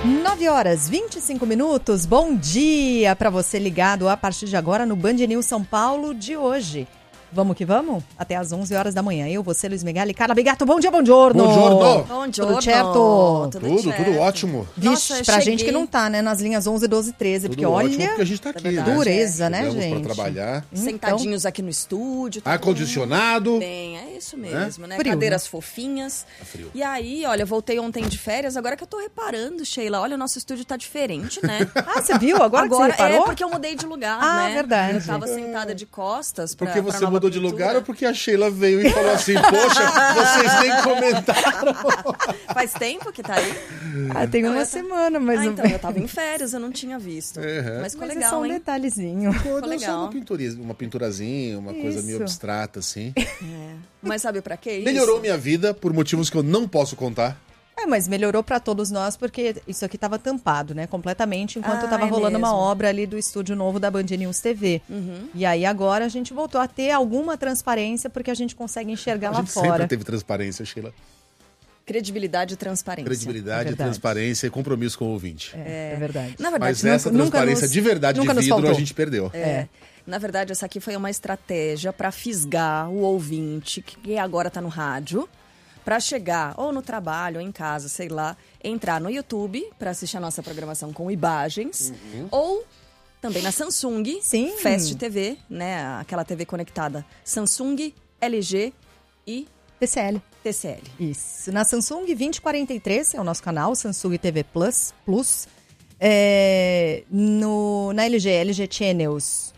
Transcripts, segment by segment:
9h25. Bom dia para você ligado a partir de agora no Band News São Paulo de hoje. Vamos que vamos? Até às 11 horas da manhã. Eu, você, Luiz Megali, Carla Bigato. Bom dia, bom giorno. Bom giorno. Bom giorno. Tudo certo? Tudo ótimo. Vixe, Nossa, pra cheguei. gente que não tá, né? Nas linhas 11, 12 e 13. Porque Ótimo, olha, porque a gente tá aqui, né? dureza, né, Chegamos gente? pra trabalhar. Sentadinhos aqui no estúdio. tá Ar-condicionado. bem, é isso mesmo, né? Frio, Cadeiras fofinhas. Tá frio. E aí, olha, eu voltei ontem de férias, agora que eu tô reparando, Sheila, olha, o nosso estúdio tá diferente, né? Ah, você viu? Agora que você reparou? é porque eu mudei de lugar, Ah, né? verdade. Eu tava sentada de costas pra Porque pra você nova mudou de pintura. lugar ou porque a Sheila veio e falou assim, poxa, vocês nem comentaram. Faz tempo que tá aí? Ah, tem uma semana, mas... Então, eu tava em férias, eu não tinha visto. Uhum. Mas ficou Mas é legal, só um hein? detalhezinho. Pô, deu legal. só uma pinturazinha, uma coisa meio Isso. abstrata, assim. Mas sabe pra quê isso? Melhorou minha vida por motivos que eu não posso contar. Mas melhorou pra todos nós, porque isso aqui tava tampado, né? Completamente, enquanto tava é rolando uma mesmo. obra ali do estúdio novo da Band News TV. E aí agora a gente voltou a ter alguma transparência, porque a gente consegue enxergar A lá gente fora. sempre teve transparência, Sheila. Credibilidade e transparência. Credibilidade, verdade. transparência e compromisso com o ouvinte. É verdade. Na verdade, Mas essa transparência nos- de verdade nunca de nos vidro faltou. a gente perdeu. Na verdade, essa aqui foi uma estratégia para fisgar o ouvinte que agora tá no rádio, para chegar ou no trabalho ou em casa, sei lá, entrar no YouTube para assistir a nossa programação com imagens, ou também na Samsung, Sim. Fast TV, né, aquela TV conectada Samsung, LG e TCL. TCL. Isso. Na Samsung 2043, é o nosso canal, Samsung TV Plus. Na LG Channels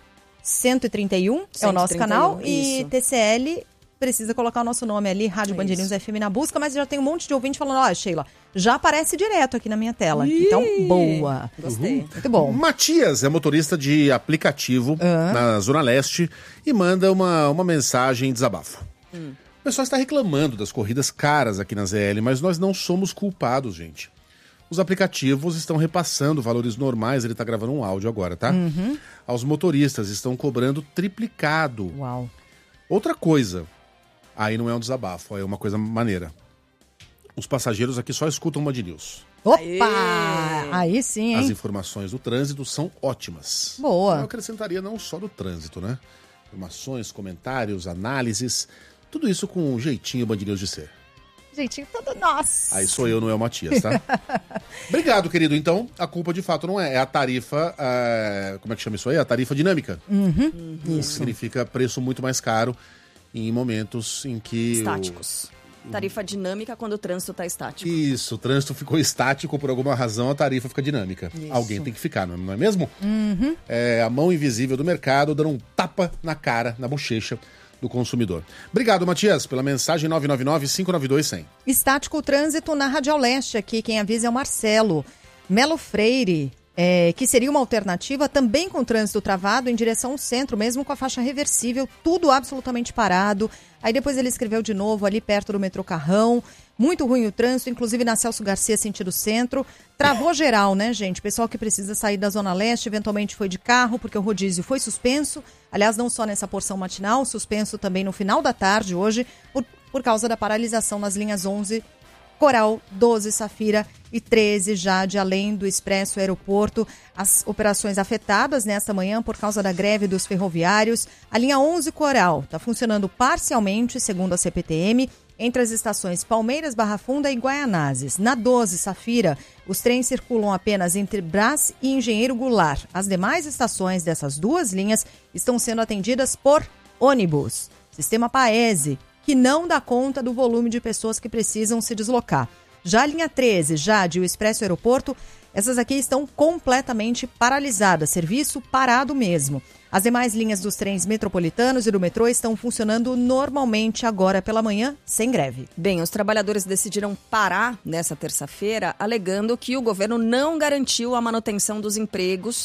131 é o nosso 131, canal. E isso. TCL precisa colocar o nosso nome ali, Rádio Band News FM na busca, mas já tem um monte de ouvinte falando, ó, Sheila, já aparece direto aqui na minha tela. Então, boa. Gostei. Muito bom. Matias é motorista de aplicativo na Zona Leste e manda uma mensagem desabafo. O pessoal está reclamando das corridas caras aqui na ZL, mas nós não somos culpados, gente. Os aplicativos estão repassando valores normais, ele está gravando um áudio agora, tá? Aos motoristas, estão cobrando triplicado. Uau. Outra coisa, aí não é um desabafo, é uma coisa maneira. Os passageiros aqui só escutam Band News. Opa! Aê! Aí sim, As hein? informações do trânsito são ótimas. Boa. Eu acrescentaria não só do trânsito, né? Informações, comentários, análises, tudo isso com um jeitinho Band News de ser. Jeitinho todo nosso. Aí sou eu, não é o Matias, tá? Obrigado, querido. Então, a culpa de fato não é a tarifa, como é que chama isso aí? A tarifa dinâmica. Que Isso. significa preço muito mais caro em momentos em que... Estáticos. Tarifa dinâmica quando o trânsito tá estático. Isso, o trânsito ficou estático, por alguma razão a tarifa fica dinâmica. Isso. Alguém tem que ficar, não é mesmo? É a mão invisível do mercado dando um tapa na cara, na bochecha do consumidor. Obrigado, Matias, pela mensagem 999-592-100. Estático o trânsito na Radial Leste aqui, quem avisa é o Marcelo. Melo Freire, que seria uma alternativa, também com trânsito travado em direção ao centro, mesmo com a faixa reversível, tudo absolutamente parado. Aí depois ele escreveu de novo ali perto do metrô Carrão, muito ruim o trânsito, inclusive na Celso Garcia, sentido centro. Travou geral, né, gente? Pessoal que precisa sair da Zona Leste, eventualmente foi de carro, porque o rodízio foi suspenso. Aliás, não só nessa porção matinal, suspenso também no final da tarde hoje, por causa da paralisação nas linhas 11, Coral, 12, Safira e 13, Jade, além do Expresso Aeroporto. As operações afetadas nesta manhã por causa da greve dos ferroviários. A linha 11 Coral está funcionando parcialmente, segundo a CPTM, entre as estações Palmeiras, Barra Funda e Guaianazes. Na 12, Safira, os trens circulam apenas entre Brás e Engenheiro Goulart. As demais estações dessas duas linhas estão sendo atendidas por ônibus. Sistema Paese, que não dá conta do volume de pessoas que precisam se deslocar. Já a linha 13, Jade e o Expresso Aeroporto, essas aqui estão completamente paralisadas, serviço parado mesmo. As demais linhas dos trens metropolitanos e do metrô estão funcionando normalmente agora pela manhã, sem greve. Bem, os trabalhadores decidiram parar nessa terça-feira, alegando que o governo não garantiu a manutenção dos empregos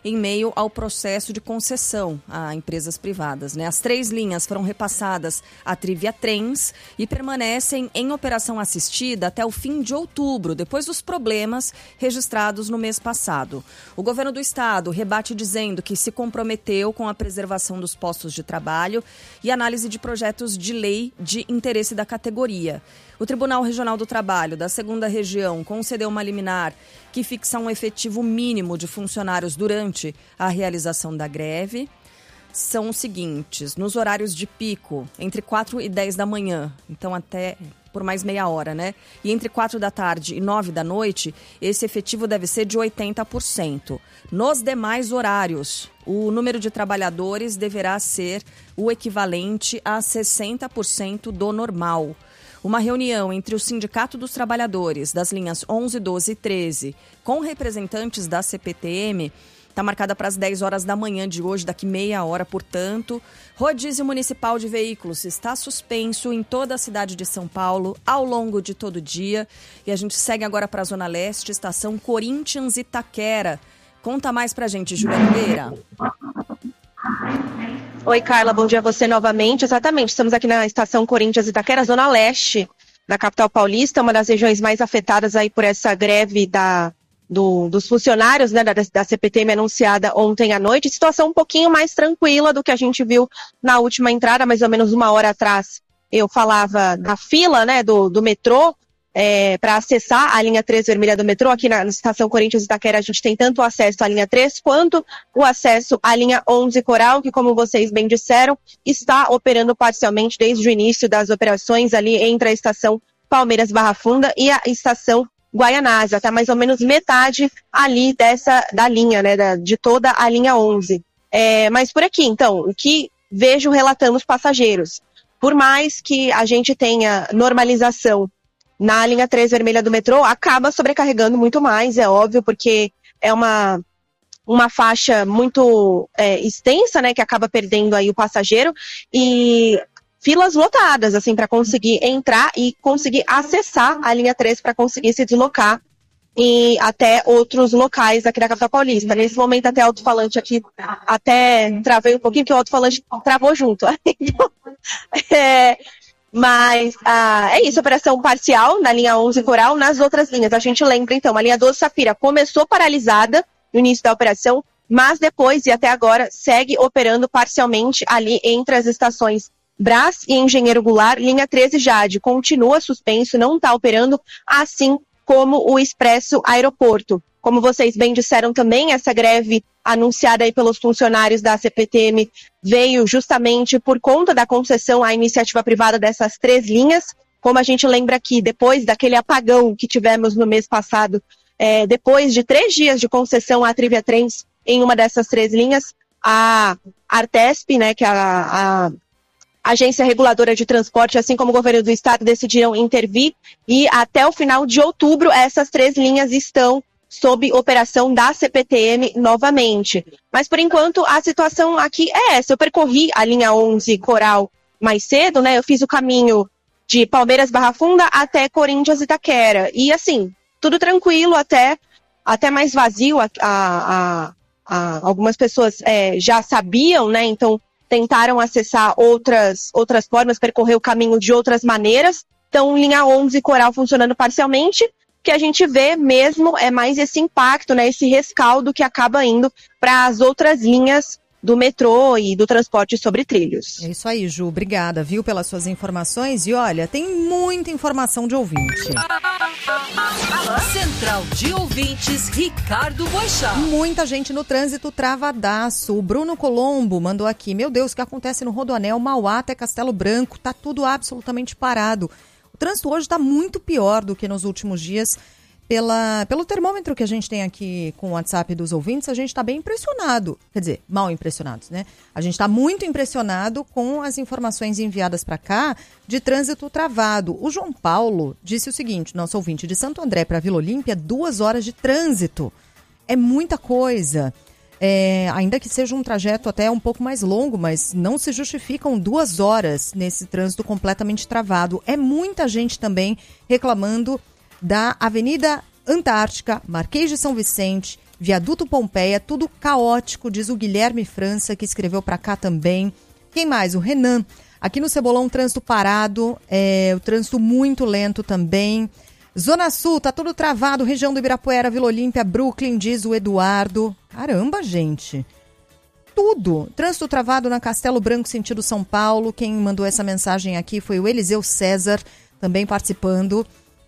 em meio ao processo de concessão a empresas privadas, né? As 3 linhas foram repassadas à Trivia Trens e permanecem em operação assistida até o fim de outubro, depois dos problemas registrados no mês passado. O governo do estado rebate dizendo que se comprometeu com a preservação dos postos de trabalho e análise de projetos de lei de interesse da categoria. O Tribunal Regional do Trabalho da 2ª Região concedeu uma liminar que fixa um efetivo mínimo de funcionários durante a realização da greve. São os seguintes: nos horários de pico, entre 4 e 10 da manhã, então até por mais meia hora, né? E entre 4 da tarde e 9 da noite, esse efetivo deve ser de 80%. Nos demais horários, o número de trabalhadores deverá ser o equivalente a 60% do normal. Uma reunião entre o Sindicato dos Trabalhadores das linhas 11, 12 e 13 com representantes da CPTM está marcada para as 10 horas da manhã de hoje, daqui meia hora, portanto. Rodízio municipal de veículos está suspenso em toda a cidade de São Paulo ao longo de todo o dia. E a gente segue agora para a Zona Leste, estação Corinthians Itaquera. Conta mais pra gente, Júlia Nogueira. Oi, Carla, bom dia a você novamente. Exatamente, estamos aqui na estação Corinthians Itaquera, Zona Leste da capital paulista, uma das regiões mais afetadas aí por essa greve dos funcionários, né, da CPTM anunciada ontem à noite. Situação um pouquinho mais tranquila do que a gente viu na última entrada, mais ou menos uma hora atrás. Eu falava da fila, né, do metrô, para acessar a linha 3 vermelha do metrô. Aqui na estação Corinthians Itaquera a gente tem tanto o acesso à linha 3 quanto o acesso à linha 11 Coral, que, como vocês bem disseram, está operando parcialmente desde o início das operações ali entre a estação Palmeiras Barra Funda e a estação Guaianazes, até mais ou menos metade ali da linha, né, de toda a linha 11. Mas por aqui, então, o que vejo relatando os passageiros, por mais que a gente tenha normalização na linha 3 vermelha do metrô, acaba sobrecarregando muito mais, é óbvio, porque é uma faixa muito extensa, né, que acaba perdendo aí o passageiro, e filas lotadas, assim, para conseguir entrar e conseguir acessar a linha 3 para conseguir se deslocar e até outros locais aqui da capital paulista. Nesse momento, até alto-falante aqui, até travei um pouquinho, porque o alto-falante travou junto. Mas é isso, operação parcial na linha 11 Coral. Nas outras linhas, a gente lembra, então, a linha 12 Safira começou paralisada no início da operação, mas depois e até agora segue operando parcialmente ali entre as estações Brás e Engenheiro Goulart. Linha 13 Jade continua suspenso, não está operando, assim como o Expresso Aeroporto. Como vocês bem disseram também, essa greve anunciada aí pelos funcionários da CPTM veio justamente por conta da concessão à iniciativa privada dessas 3 linhas. Como a gente lembra aqui, depois daquele apagão que tivemos no mês passado, depois de 3 dias de concessão à Trivia Trens em uma dessas 3 linhas, a Artesp, né, que é a Agência Reguladora de Transporte, assim como o governo do estado, decidiram intervir, e até o final de outubro essas 3 linhas estão sob operação da CPTM novamente. Mas, por enquanto, a situação aqui é essa. Eu percorri a linha 11 Coral mais cedo, né? Eu fiz o caminho de Palmeiras Barra Funda até Corinthians Itaquera. E, assim, tudo tranquilo, até mais vazio. Algumas pessoas já sabiam, né? Então, tentaram acessar outras formas, percorrer o caminho de outras maneiras. Então, linha 11 Coral funcionando parcialmente. Que a gente vê mesmo é mais esse impacto, né, esse rescaldo que acaba indo para as outras linhas do metrô e do transporte sobre trilhos. É isso aí, Ju. Obrigada, viu, pelas suas informações. E olha, tem muita informação de ouvinte. Central de Ouvintes, Ricardo Boixá. Muita gente no trânsito travadaço. O Bruno Colombo mandou aqui. Meu Deus, o que acontece no Rodoanel, Mauá até Castelo Branco? Tá tudo absolutamente parado. O trânsito hoje está muito pior do que nos últimos dias. Pelo termômetro que a gente tem aqui com o WhatsApp dos ouvintes, a gente está bem impressionado. Quer dizer, mal impressionados, né? A gente está muito impressionado com as informações enviadas para cá de trânsito travado. O João Paulo disse o seguinte, nosso ouvinte, de Santo André para Vila Olímpia, 2 horas de trânsito. É muita coisa. Ainda que seja um trajeto até um pouco mais longo, mas não se justificam 2 horas nesse trânsito completamente travado. É muita gente também reclamando da Avenida Antártica, Marquês de São Vicente Viaduto Pompeia, tudo caótico, diz o Guilherme França, que escreveu para cá também. Quem mais? O Renan. Aqui no Cebolão, trânsito parado, o trânsito muito lento também. Zona Sul, tá tudo travado, região do Ibirapuera, Vila Olímpia, Brooklyn, diz o Eduardo. Caramba, gente. Tudo. Trânsito travado na Castelo Branco, sentido São Paulo. Quem mandou essa mensagem aqui foi o Eliseu César, também participando.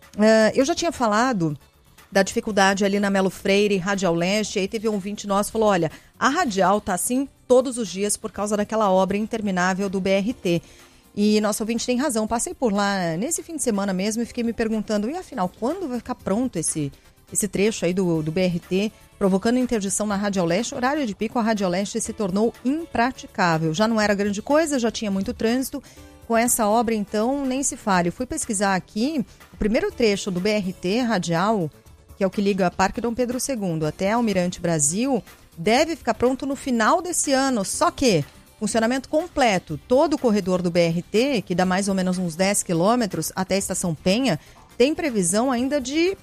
Eu já tinha falado da dificuldade ali na Melo Freire, Radial Leste. Aí teve um ouvinte nosso que falou, olha, a Radial tá assim todos os dias por causa daquela obra interminável do BRT. E nosso ouvinte tem razão. Passei por lá nesse fim de semana mesmo e fiquei me perguntando, e afinal, quando vai ficar pronto esse trecho aí do BRT, provocando interdição na Radial Leste? Horário de pico, a Radial Leste se tornou impraticável. Já não era grande coisa, já tinha muito trânsito. Com essa obra, então, nem se fale. Eu fui pesquisar aqui, o primeiro trecho do BRT Radial, que é o que liga Parque Dom Pedro II até Almirante Brasil, deve ficar pronto no final desse ano. Só que funcionamento completo, todo o corredor do BRT, que dá mais ou menos uns 10 quilômetros até a Estação Penha, tem previsão ainda de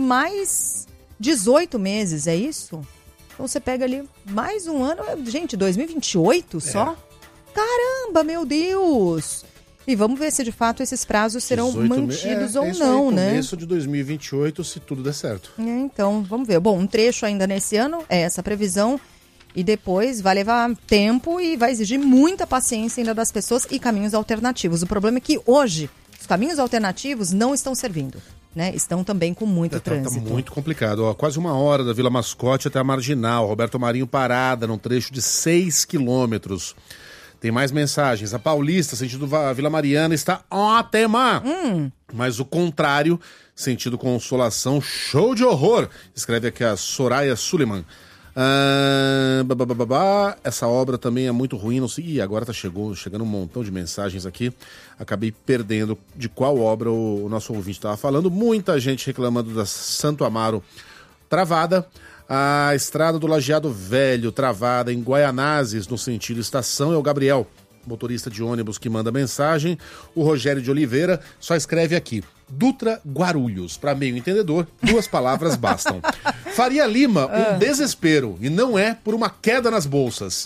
mais 18 meses, é isso? Então você pega ali mais um ano, gente, 2028 só? Caramba, meu Deus! E vamos ver se de fato esses prazos serão mantidos ou não, aí, né? Começo de 2028, se tudo der certo. Então, vamos ver. Bom, um trecho ainda nesse ano é essa previsão. E depois vai levar tempo e vai exigir muita paciência ainda das pessoas e caminhos alternativos. O problema é que hoje os caminhos alternativos não estão servindo, né? Estão também com muito trânsito. Tá muito complicado. Ó, quase 1 hora da Vila Mascote até a Marginal. Roberto Marinho parada num trecho de 6 quilômetros. Tem mais mensagens. A Paulista, sentido Vila Mariana, está ótima. Mas o contrário, sentido Consolação, show de horror. Escreve aqui a Soraya Suleiman. Essa obra também é muito ruim. Não sei. Ih, agora tá chegando um montão de mensagens aqui. Acabei perdendo de qual obra o nosso ouvinte estava falando. Muita gente reclamando da Santo Amaro travada. A estrada do Lajeado Velho travada em Guaianazes, no sentido estação. É o Gabriel, motorista de ônibus, que manda mensagem. O Rogério de Oliveira só escreve aqui: Dutra Guarulhos. Para meio entendedor, 2 palavras bastam. Faria Lima, um desespero. E não é por uma queda nas bolsas.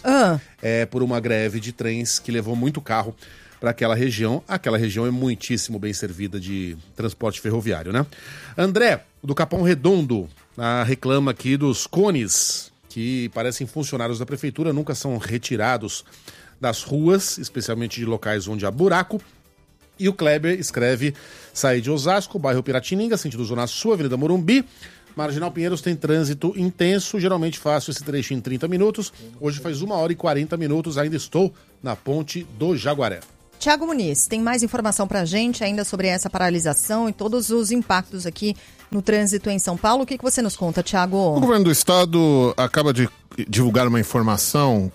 É por uma greve de trens que levou muito carro para aquela região. Aquela região é muitíssimo bem servida de transporte ferroviário, né? André, do Capão Redondo, reclama aqui dos cones, que parecem funcionários da prefeitura, nunca são retirados das ruas, especialmente de locais onde há buraco. E o Kleber escreve: saí de Osasco, bairro Piratininga, sentido Zona Sul, Avenida Morumbi. Marginal Pinheiros tem trânsito intenso, geralmente faço esse trecho em 30 minutos. Hoje faz 1 hora e 40 minutos, ainda estou na ponte do Jaguaré. Tiago Muniz, tem mais informação pra gente ainda sobre essa paralisação e todos os impactos aqui no trânsito em São Paulo. O que você nos conta, Tiago? O governo do estado acaba de divulgar uma informação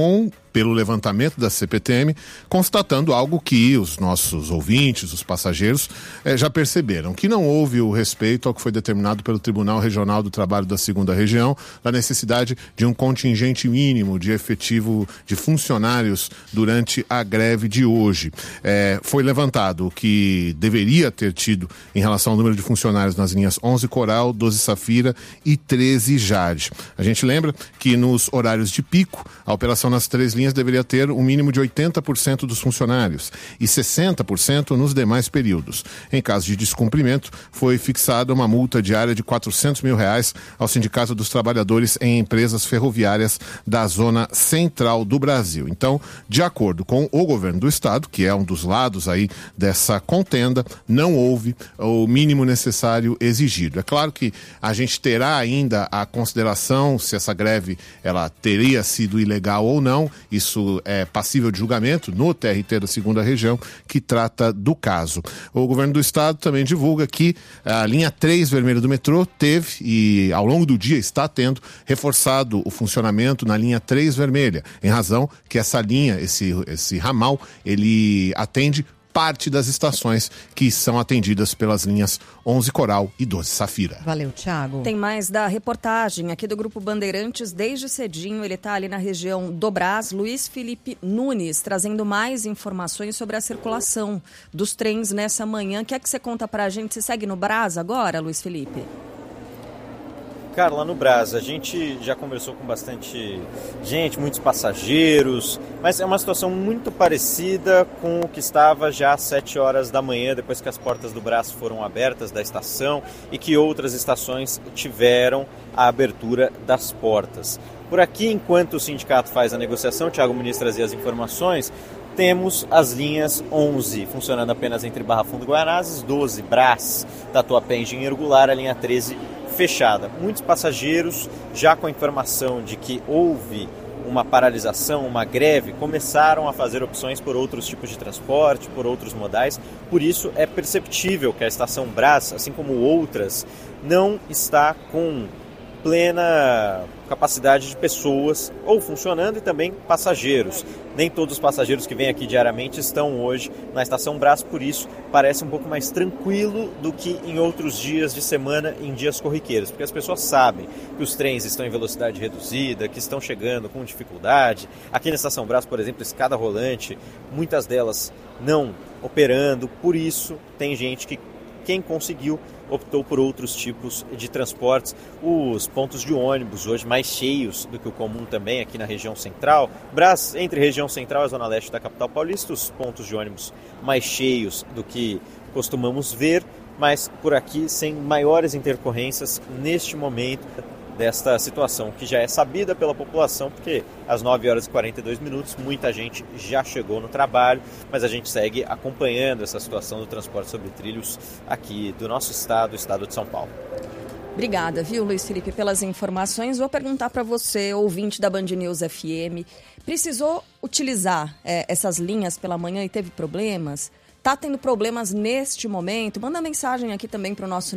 pelo levantamento da CPTM, constatando algo que os nossos ouvintes, os passageiros, já perceberam, que não houve o respeito ao que foi determinado pelo Tribunal Regional do Trabalho da 2ª Região, da necessidade de um contingente mínimo de efetivo de funcionários durante a greve de hoje. Foi levantado o que deveria ter tido em relação ao número de funcionários nas linhas 11 Coral, 12 Safira e 13 Jade. A gente lembra que nos horários de pico, a operação nas 3 linhas deveria ter um mínimo de 80% dos funcionários e 60% nos demais períodos. Em caso de descumprimento, foi fixada uma multa diária de R$400 mil ao Sindicato dos Trabalhadores em Empresas Ferroviárias da Zona Central do Brasil. Então, de acordo com o governo do estado, que é um dos lados aí dessa contenda, não houve o mínimo necessário exigido. É claro que a gente terá ainda a consideração se essa greve ela teria sido ilegal ou não. Isso é passível de julgamento no TRT da 2ª Região, que trata do caso. O governo do estado também divulga que a linha 3 vermelha do metrô teve, e ao longo do dia está tendo, reforçado o funcionamento na linha 3 vermelha, em razão que essa linha, esse ramal, ele atende parte das estações que são atendidas pelas linhas 11 Coral e 12 Safira. Valeu, Thiago. Tem mais da reportagem aqui do Grupo Bandeirantes. Desde cedinho ele está ali na região do Brás. Luiz Felipe Nunes trazendo mais informações sobre a circulação dos trens nessa manhã. O que é que você conta pra gente? Você segue no Brás agora, Luiz Felipe? Carla, no Brás, a gente já conversou com bastante gente, muitos passageiros, mas é uma situação muito parecida com o que estava já às 7 horas da manhã, depois que as portas do Brás foram abertas da estação e que outras estações tiveram a abertura das portas. Por aqui, enquanto o sindicato faz a negociação, o Thiago Muniz trazia as informações, temos as linhas 11 funcionando apenas entre Barra Funda e Guaianazes, 12 Brás, Tatuapé e Engenheiro Goulart, a linha 13 fechada. Muitos passageiros, já com a informação de que houve uma paralisação, uma greve, começaram a fazer opções por outros tipos de transporte, por outros modais. Por isso é perceptível que a estação Brás, assim como outras, não está com plena capacidade de pessoas ou funcionando e também passageiros. Nem todos os passageiros que vêm aqui diariamente estão hoje na estação Brás, por isso parece um pouco mais tranquilo do que em outros dias de semana, em dias corriqueiros, porque as pessoas sabem que os trens estão em velocidade reduzida, que estão chegando com dificuldade. Aqui na estação Brás, por exemplo, escada rolante, muitas delas não operando, por isso tem gente que quem conseguiu optou por outros tipos de transportes. Os pontos de ônibus hoje mais cheios do que o comum também aqui na região central. Brás, entre região central e a zona leste da capital paulista, os pontos de ônibus mais cheios do que costumamos ver, mas por aqui sem maiores intercorrências neste momento desta situação, que já é sabida pela população, porque às 9 horas e 42 minutos muita gente já chegou no trabalho, mas a gente segue acompanhando essa situação do transporte sobre trilhos aqui do nosso estado, o estado de São Paulo. Obrigada, viu, Luiz Felipe, pelas informações. Vou perguntar para você, ouvinte da Band News FM, precisou utilizar essas linhas pela manhã e teve problemas? Está tendo problemas neste momento? Manda mensagem aqui também para o nosso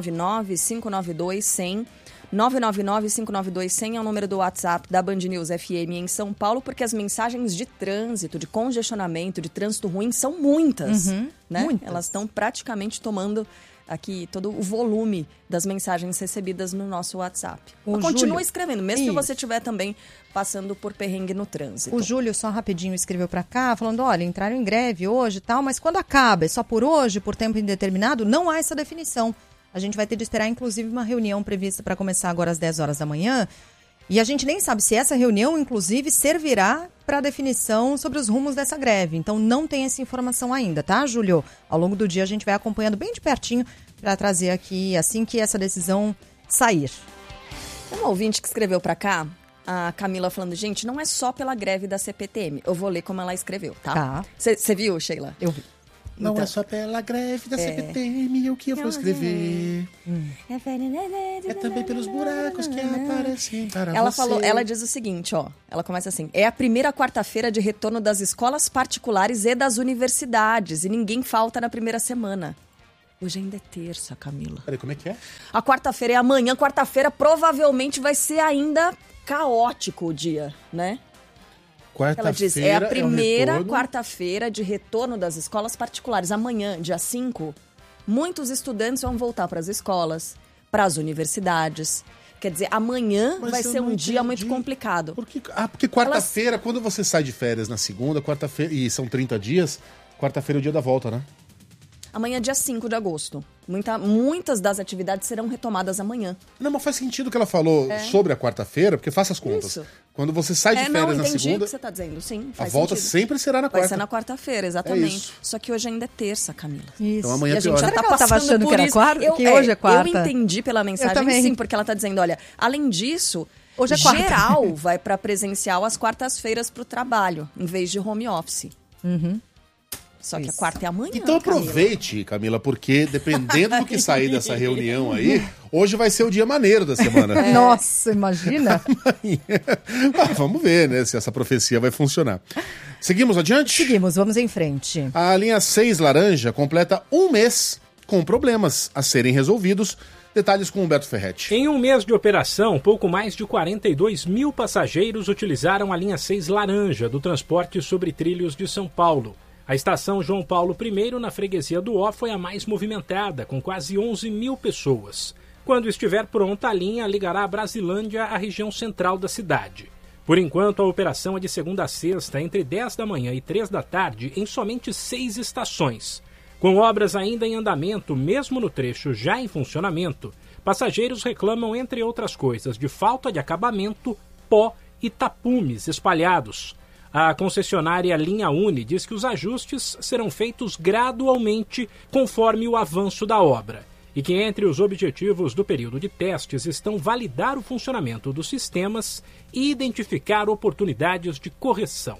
999-592-100. 999-592-100 é o número do WhatsApp da Band News FM em São Paulo, porque as mensagens de trânsito, de congestionamento, de trânsito ruim são muitas, né? Muitas. Elas estão praticamente tomando aqui todo o volume das mensagens recebidas no nosso WhatsApp. Mas continua escrevendo, mesmo que você estiver também passando por perrengue no trânsito. O Júlio, só rapidinho, escreveu para cá, falando, olha, entraram em greve hoje e tal, mas quando acaba? É só por hoje, por tempo indeterminado? Não há essa definição. A gente vai ter de esperar, inclusive, uma reunião prevista para começar agora às 10 horas da manhã. E a gente nem sabe se essa reunião, inclusive, servirá para a definição sobre os rumos dessa greve. Então, não tem essa informação ainda, tá, Júlio? Ao longo do dia, a gente vai acompanhando bem de pertinho para trazer aqui, assim que essa decisão sair. Um ouvinte que escreveu para cá, a Camila falando, gente, não é só pela greve da CPTM. Eu vou ler como ela escreveu, tá? Tá. Você viu, Sheila? Eu vi. Não é só pela greve da CPTM o que eu vou escrever. É também pelos buracos que aparecem para ela você. falou, ela diz o seguinte, ó. Ela começa assim: é a primeira quarta-feira de retorno das escolas particulares e das universidades. E ninguém falta na primeira semana. Hoje ainda é terça, Camila. Peraí, como é que é? A quarta-feira é amanhã. Quarta-feira provavelmente vai ser ainda caótico o dia, né? Ela diz, é a primeira quarta-feira de retorno das escolas particulares. Amanhã, dia 5, muitos estudantes vão voltar para as escolas, para as universidades. Quer dizer, amanhã vai ser um dia muito complicado. Porque quarta-feira, quando você sai de férias na segunda, quarta-feira, e são 30 dias, quarta-feira é o dia da volta, né? Amanhã é dia 5 de agosto. Muitas das atividades serão retomadas amanhã. Não, mas faz sentido o que ela falou sobre a quarta-feira, porque faça as contas. Isso. Quando você sai de férias na segunda... entendi o que você está dizendo, sim. A volta sempre será na quarta. Vai ser na quarta-feira, exatamente. É isso. Só que hoje ainda é terça, Camila. Isso. Então amanhã e a gente já Será tá que ela tava passando achando por que era isso. quarta? Que hoje é quarta? Eu entendi pela mensagem, sim, porque ela está dizendo, olha, além disso, hoje é quarta. geral vai para presencial às quartas-feiras para o trabalho, em vez de home office. Só que a quarta é amanhã. Então aproveite, Camila, porque dependendo do que sair dessa reunião aí, hoje vai ser o dia maneiro da semana. Nossa, imagina. Vamos ver, né, se essa profecia vai funcionar. Seguimos adiante? Seguimos, vamos em frente. A linha 6 laranja completa um mês com problemas a serem resolvidos. Detalhes com Humberto Ferretti. Em um mês de operação, pouco mais de 42 mil passageiros utilizaram a linha 6 laranja do transporte sobre trilhos de São Paulo. A estação João Paulo I, na freguesia do Ó, foi a mais movimentada, com quase 11 mil pessoas. Quando estiver pronta, a linha ligará a Brasilândia à região central da cidade. Por enquanto, a operação é de segunda a sexta, entre 10 da manhã e 3 da tarde, em somente 6 estações. Com obras ainda em andamento, mesmo no trecho já em funcionamento, Passageiros reclamam, entre outras coisas, de falta de acabamento, pó e tapumes espalhados. A concessionária Linha Uni diz que os ajustes serão feitos gradualmente conforme o avanço da obra e que entre os objetivos do período de testes estão validar o funcionamento dos sistemas e identificar oportunidades de correção.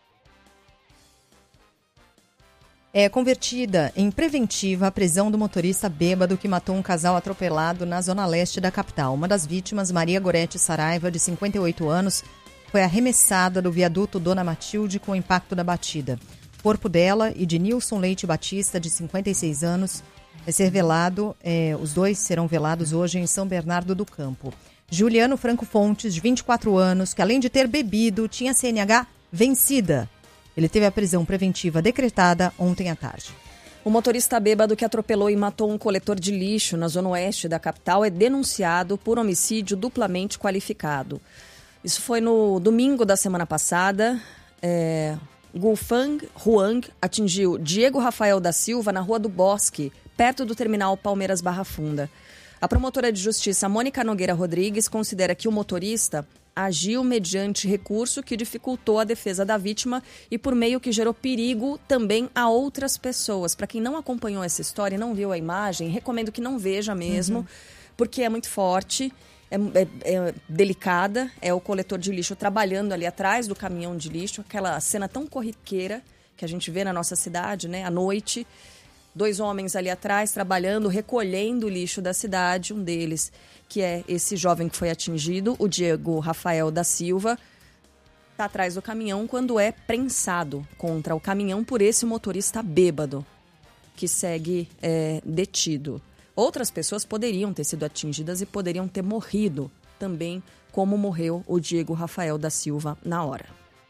É convertida em preventiva a prisão do motorista bêbado que matou um casal atropelado na zona leste da capital. Uma das vítimas, Maria Gorete Saraiva, de 58 anos, foi arremessada do viaduto Dona Matilde com o impacto da batida. O corpo dela e de Nilson Leite Batista, de 56 anos, vai ser velado, os dois serão velados hoje em São Bernardo do Campo. Juliano Franco Fontes, de 24 anos, que além de ter bebido, tinha CNH vencida. Ele teve a prisão preventiva decretada ontem à tarde. O motorista bêbado que atropelou e matou um coletor de lixo na zona oeste da capital é denunciado por homicídio duplamente qualificado. Isso foi no domingo da semana passada. Gulfang Huang atingiu Diego Rafael da Silva na Rua do Bosque, perto do terminal Palmeiras Barra Funda. A promotora de justiça Mônica Nogueira Rodrigues considera que o motorista agiu mediante recurso que dificultou a defesa da vítima e por meio que gerou perigo também a outras pessoas. Para quem não acompanhou essa história e não viu a imagem, recomendo que não veja mesmo, porque é muito forte. É delicada, é o coletor de lixo trabalhando ali atrás do caminhão de lixo, aquela cena tão corriqueira que a gente vê na nossa cidade, né, à noite. 2 homens ali atrás trabalhando, recolhendo o lixo da cidade, um deles que é esse jovem que foi atingido, o Diego Rafael da Silva, está atrás do caminhão quando é prensado contra o caminhão por esse motorista bêbado que segue detido. Outras pessoas poderiam ter sido atingidas e poderiam ter morrido também, como morreu o Diego Rafael da Silva na hora.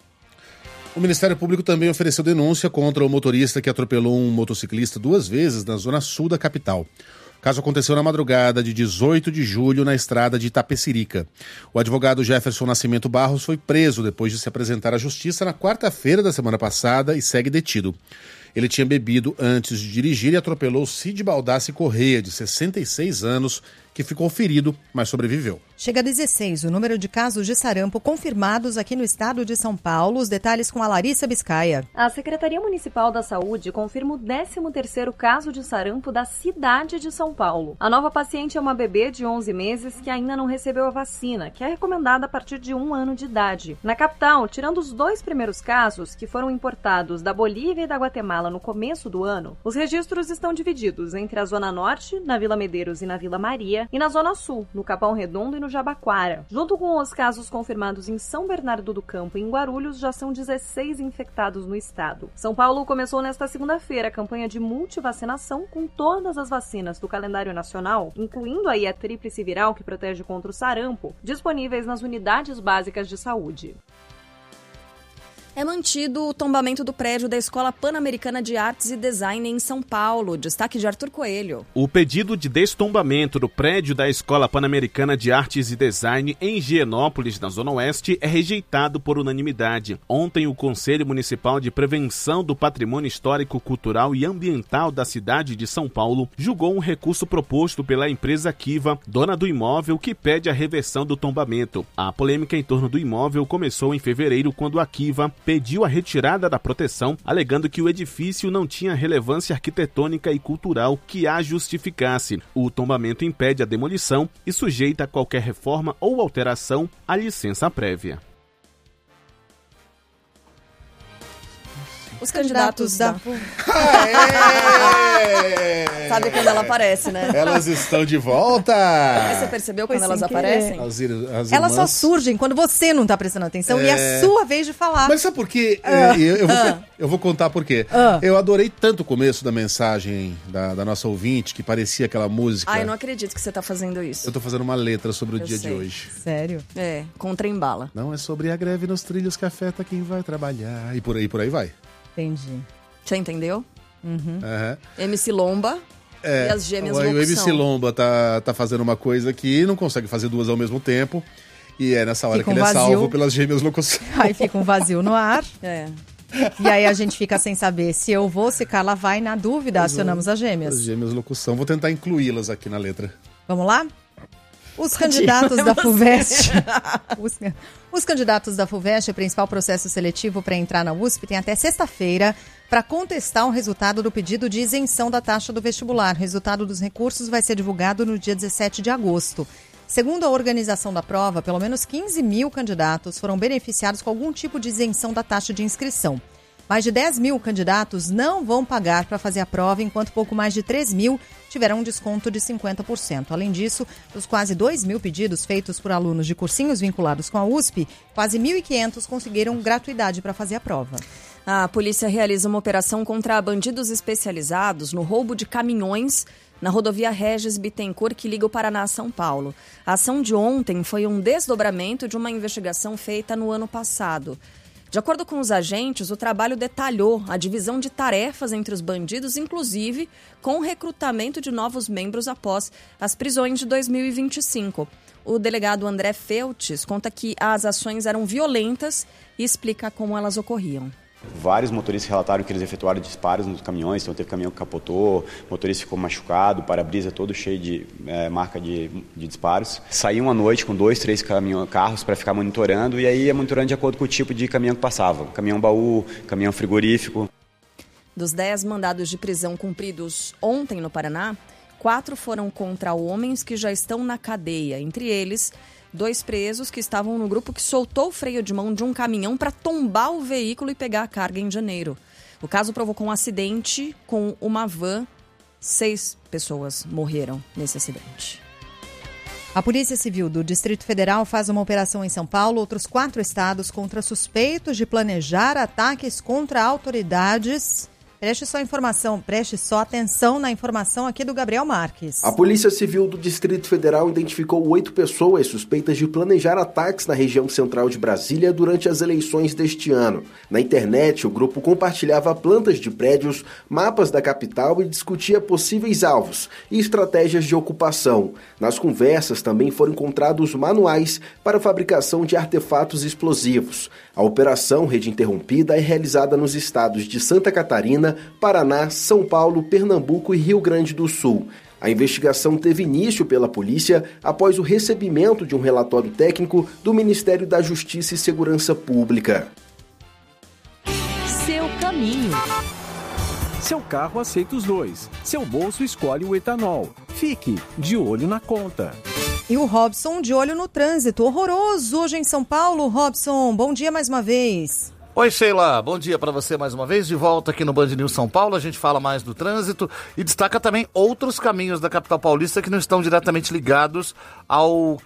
O Ministério Público também ofereceu denúncia contra o motorista que atropelou um motociclista 2 vezes na zona sul da capital. O caso aconteceu na madrugada de 18 de julho na estrada de Itapecerica. O advogado Jefferson Nascimento Barros foi preso depois de se apresentar à justiça na quarta-feira da semana passada e segue detido. Ele tinha bebido antes de dirigir e atropelou Cid Baldassi Correia, de 66 anos, que ficou ferido, mas sobreviveu. Chega a 16 o número de casos de sarampo confirmados aqui no estado de São Paulo. Os detalhes com a Larissa Biscaia. A Secretaria Municipal da Saúde confirma o 13º caso de sarampo da cidade de São Paulo. A nova paciente é uma bebê de 11 meses que ainda não recebeu a vacina, que é recomendada a partir de 1 ano de idade. Na capital, tirando os 2 primeiros casos, que foram importados da Bolívia e da Guatemala no começo do ano, os registros estão divididos entre a Zona Norte, na Vila Medeiros e na Vila Maria, e na Zona Sul, no Capão Redondo e no Jabaquara. Junto com os casos confirmados em São Bernardo do Campo e em Guarulhos, já são 16 infectados no estado. São Paulo começou nesta segunda-feira a campanha de multivacinação com todas as vacinas do calendário nacional, incluindo aí a tríplice viral que protege contra o sarampo, disponíveis nas unidades básicas de saúde. É mantido o tombamento do prédio da Escola Pan-Americana de Artes e Design em São Paulo. Destaque de Arthur Coelho. O pedido de destombamento do prédio da Escola Pan-Americana de Artes e Design em Higienópolis, na Zona Oeste, é rejeitado por unanimidade. Ontem, o Conselho Municipal de Prevenção do Patrimônio Histórico, Cultural e Ambiental da cidade de São Paulo julgou um recurso proposto pela empresa Kiva, dona do imóvel, que pede a reversão do tombamento. A polêmica em torno do imóvel começou em fevereiro, quando a Kiva pediu a retirada da proteção, alegando que o edifício não tinha relevância arquitetônica e cultural que a justificasse. O tombamento impede a demolição e sujeita qualquer reforma ou alteração à licença prévia. Os candidatos da... Sabe quando ela aparece, né? Elas estão de volta! Você percebeu quando elas aparecem? Elas só surgem quando você não está prestando atenção e é sua vez de falar. Mas sabe por quê? Eu vou contar por quê. Eu adorei tanto o começo da mensagem da nossa ouvinte, que parecia aquela música. Ai, eu não acredito que você está fazendo isso. Eu tô fazendo uma letra sobre o dia de hoje. Sério? É, com trem-bala. Não é sobre a greve nos trilhos que afeta quem vai trabalhar. E por aí vai. Entendi. Você entendeu? Uhum. MC Lomba e as gêmeas locução. O MC Lomba tá fazendo uma coisa que não consegue fazer duas ao mesmo tempo. E é nessa hora que ele é salvo pelas gêmeas locução. Aí fica um vazio no ar. E aí a gente fica sem saber se eu vou, se Carla vai. Na dúvida, acionamos as gêmeas. As gêmeas locução. Vou tentar incluí-las aqui na letra. Vamos lá? Os candidatos da FUVEST, os candidatos da FUVEST, principal processo seletivo para entrar na USP, têm até sexta-feira para contestar o resultado do pedido de isenção da taxa do vestibular. O resultado dos recursos vai ser divulgado no dia 17 de agosto. Segundo a organização da prova, pelo menos 15 mil candidatos foram beneficiados com algum tipo de isenção da taxa de inscrição. Mais de 10 mil candidatos não vão pagar para fazer a prova, enquanto pouco mais de 3 mil tiveram um desconto de 50%. Além disso, dos quase 2 mil pedidos feitos por alunos de cursinhos vinculados com a USP, quase 1.500 conseguiram gratuidade para fazer a prova. A polícia realiza uma operação contra bandidos especializados no roubo de caminhões na rodovia Regis Bittencourt, que liga o Paraná a São Paulo. A ação de ontem foi um desdobramento de uma investigação feita no ano passado. De acordo com os agentes, o trabalho detalhou a divisão de tarefas entre os bandidos, inclusive com o recrutamento de novos membros após as prisões de 2025. O delegado André Feltes conta que as ações eram violentas e explica como elas ocorriam. Vários motoristas relataram que eles efetuaram disparos nos caminhões, então teve caminhão que capotou, o motorista ficou machucado, o para-brisa todo cheio de marca de disparos. Saíam à noite com 2, 3 carros para ficar monitorando e aí ia monitorando de acordo com o tipo de caminhão que passava. Caminhão baú, caminhão frigorífico. Dos 10 mandados de prisão cumpridos ontem no Paraná, 4 foram contra homens que já estão na cadeia, entre eles 2 presos que estavam no grupo que soltou o freio de mão de um caminhão para tombar o veículo e pegar a carga em janeiro. O caso provocou um acidente com uma van. 6 pessoas morreram nesse acidente. A Polícia Civil do Distrito Federal faz uma operação em São Paulo, outros 4 estados, contra suspeitos de planejar ataques contra autoridades. Preste só atenção na informação aqui do Gabriel Marques. A Polícia Civil do Distrito Federal identificou 8 pessoas suspeitas de planejar ataques na região central de Brasília durante as eleições deste ano. Na internet, o grupo compartilhava plantas de prédios, mapas da capital e discutia possíveis alvos e estratégias de ocupação. Nas conversas também foram encontrados manuais para a fabricação de artefatos explosivos. A operação Rede Interrompida é realizada nos estados de Santa Catarina, Paraná, São Paulo, Pernambuco e Rio Grande do Sul. A investigação teve início pela polícia após o recebimento de um relatório técnico do Ministério da Justiça e Segurança Pública. Seu caminho. Seu carro aceita os 2. Seu bolso escolhe o etanol. Fique de olho na conta. E o Robson de olho no trânsito. Horroroso hoje em São Paulo. Robson, bom dia mais uma vez. Oi, Sheila, bom dia para você mais uma vez, de volta aqui no Band News São Paulo. A gente fala mais do trânsito e destaca também outros caminhos da capital paulista que não estão diretamente ligados ao